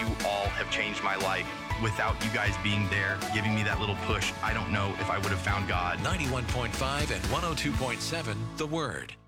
all have changed my life. Without you guys being there, giving me that little push, I don't know if I would have found God. 91.5 and 102.7, The Word.